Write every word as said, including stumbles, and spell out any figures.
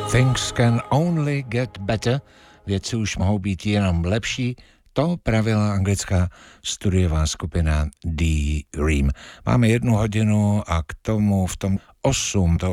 Things can only get better. Věci už mohou být jenom lepší. To pravila anglická studiová skupina D-Ream. Máme jednu hodinu a k tomu v tom osm, to